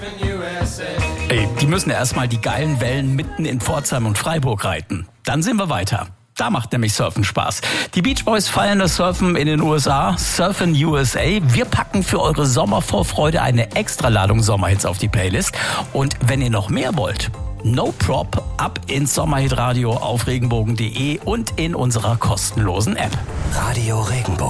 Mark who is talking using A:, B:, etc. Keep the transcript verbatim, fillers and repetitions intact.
A: Ey, die müssen erstmal die geilen Wellen mitten in Pforzheim und Freiburg reiten. Dann sind wir weiter. Da macht nämlich Surfen Spaß. Die Beach Boys feiern das Surfen in den U S A, Surfen U S A. Wir packen für eure Sommervorfreude eine Extraladung Sommerhits auf die Playlist. Und wenn ihr noch mehr wollt, no prop, ab ins Sommerhitradio auf regenbogen punkt de und in unserer kostenlosen App.
B: Radio Regenbogen.